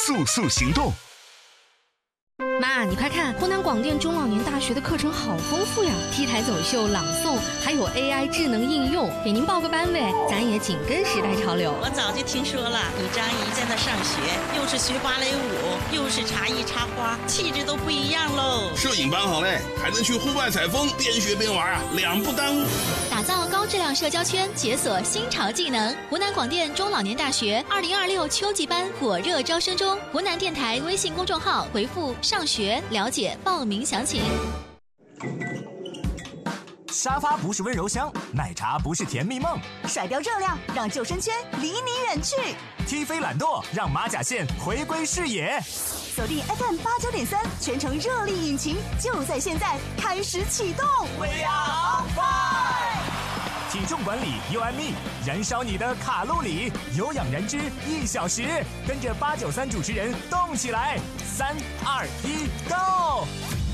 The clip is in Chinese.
速速行动。 妈，你快看，湖南广电中老年大学的课程好丰富呀！T 台走秀、朗诵，还有 AI 智能应用，给您报个班呗，咱也紧跟时代潮流。 我早就听说了，你张姨在那上学，又是学芭蕾舞，又是茶艺插花，气质都不一样喽。 摄影班好嘞，还能去户外采风，边学边玩啊，两不耽误。 打造高质量社交圈，解锁新潮技能。湖南广电中老年大学2026秋季班火热招生中，湖南电台微信公众号回复上学了解报名详情。 沙发不是温柔乡，奶茶不是甜蜜梦， 甩掉热量，让救生圈离你远去。 踢飞懒惰，让马甲线回归视野。 锁定 FM89.3，全程热力引擎就在现在开始启动。 We are on fire！ 体重管理 UME， 燃烧你的卡路里，有氧燃脂1小时，跟着893主持人动起来，3、2、1， Go！